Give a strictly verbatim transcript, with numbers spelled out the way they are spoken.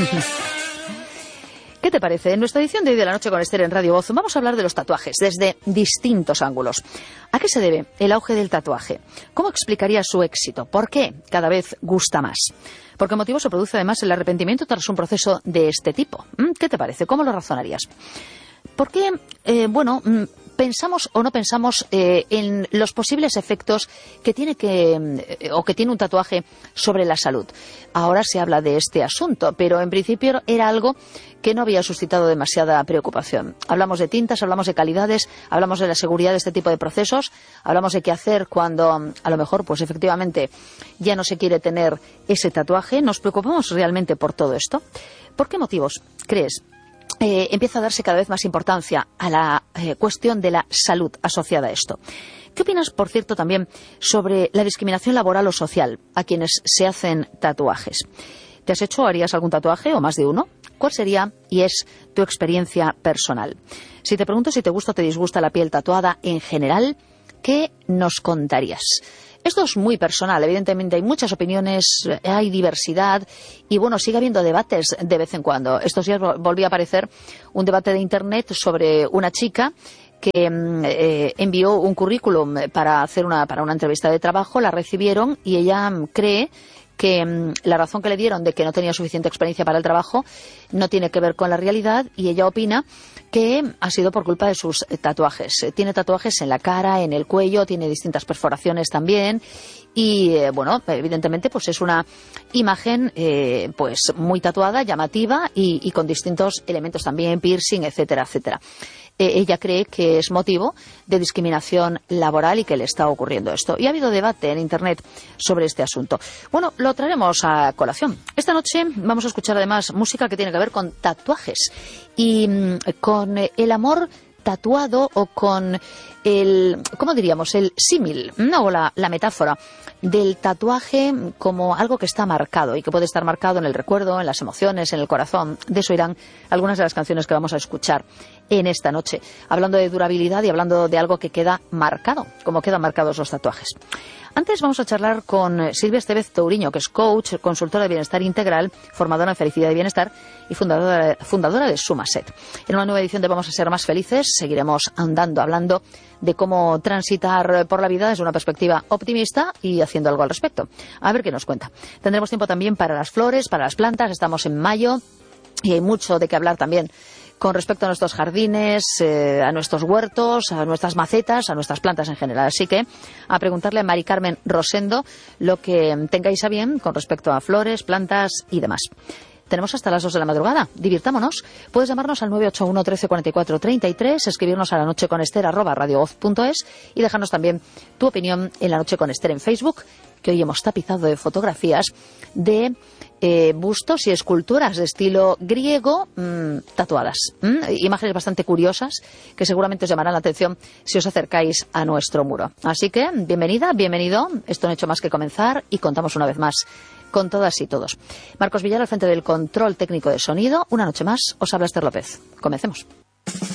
¿Qué te parece? En nuestra edición de hoy de La Noche con Esther en Radio Voz vamos a hablar de los tatuajes desde distintos ángulos. ¿A qué se debe el auge del tatuaje? ¿Cómo explicaría su éxito? ¿Por qué cada vez gusta más? ¿Por qué motivo se produce además el arrepentimiento tras un proceso de este tipo? ¿Qué te parece? ¿Cómo lo razonarías? ¿Por qué, eh, bueno, pensamos o no pensamos eh, en los posibles efectos que tiene que eh, o que tiene un tatuaje sobre la salud? Ahora se habla de este asunto, pero en principio era algo que no había suscitado demasiada preocupación. Hablamos de tintas, hablamos de calidades, hablamos de la seguridad de este tipo de procesos, hablamos de qué hacer cuando a lo mejor, pues efectivamente, ya no se quiere tener ese tatuaje. ¿Nos preocupamos realmente por todo esto? ¿Por qué motivos crees Eh, empieza a darse cada vez más importancia a la eh, cuestión de la salud asociada a esto? ¿Qué opinas, por cierto, también sobre la discriminación laboral o social a quienes se hacen tatuajes? ¿Te has hecho o harías algún tatuaje o más de uno? ¿Cuál sería y es tu experiencia personal? Si te pregunto si te gusta o te disgusta la piel tatuada en general, ¿qué nos contarías? Esto es muy personal, evidentemente hay muchas opiniones, hay diversidad y bueno, sigue habiendo debates de vez en cuando. Estos días volvió a aparecer un debate de internet sobre una chica que eh, envió un currículum para hacer una, para una entrevista de trabajo, la recibieron y ella cree que mmm, la razón que le dieron de que no tenía suficiente experiencia para el trabajo no tiene que ver con la realidad y ella opina que ha sido por culpa de sus tatuajes. Tiene tatuajes en la cara, en el cuello, tiene distintas perforaciones también y, eh, bueno, evidentemente pues es una imagen eh, pues muy tatuada, llamativa y, y con distintos elementos también, piercing, etcétera, etcétera. Eh, ella cree que es motivo de discriminación laboral y que le está ocurriendo esto. Y ha habido debate en Internet sobre este asunto. Bueno, lo traeremos a colación. Esta noche vamos a escuchar además música que tiene que ver con tatuajes y mmm, con el amor tatuado o con el, ¿cómo diríamos?, el símil, ¿no? O la, la metáfora del tatuaje como algo que está marcado y que puede estar marcado en el recuerdo, en las emociones, en el corazón. De eso irán algunas de las canciones que vamos a escuchar en esta noche, hablando de durabilidad y hablando de algo que queda marcado, como quedan marcados los tatuajes. Antes vamos a charlar con Silvia Estevez Touriño, que es coach, consultora de bienestar integral, formadora en felicidad y bienestar y fundadora, fundadora de Sumaset. En una nueva edición de Vamos a ser más felices seguiremos andando, hablando de cómo transitar por la vida desde una perspectiva optimista y haciendo algo al respecto. A ver qué nos cuenta. Tendremos tiempo también para las flores, para las plantas. Estamos en mayo y hay mucho de qué hablar también con respecto a nuestros jardines, eh, a nuestros huertos, a nuestras macetas, a nuestras plantas en general. Así que a preguntarle a Mari Carmen Rosendo lo que tengáis a bien con respecto a flores, plantas y demás. Tenemos hasta las dos de la madrugada. Divirtámonos. Puedes llamarnos al nueve ocho uno, trece, cuarenta y cuatro, treinta y tres, escribirnos a la noche con Esther arroba radiovoz punto es y dejarnos también tu opinión en La Noche con Esther en Facebook, que hoy hemos tapizado de fotografías de eh, bustos y esculturas de estilo griego mmm, tatuadas. ¿Mm? Imágenes bastante curiosas que seguramente os llamarán la atención si os acercáis a nuestro muro. Así que, bienvenida, bienvenido. Esto no ha hecho más que comenzar y contamos una vez más con todas y todos. Marcos Villar al frente del control técnico de sonido. Una noche más os habla Esther López. Comencemos.